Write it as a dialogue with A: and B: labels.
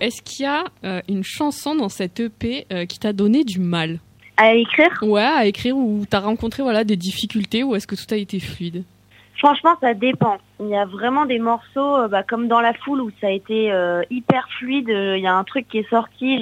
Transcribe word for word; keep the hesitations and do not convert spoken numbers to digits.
A: est-ce qu'il y a euh, une chanson dans cette E P euh, qui t'a donné du mal?
B: À écrire?
A: Ouais, à écrire, ou t'as rencontré voilà, des difficultés, ou est-ce que tout a été fluide?
B: Franchement, ça dépend. Il y a vraiment des morceaux, euh, bah, comme dans La Foule, où ça a été euh, hyper fluide. Il euh, y a un truc qui est sorti,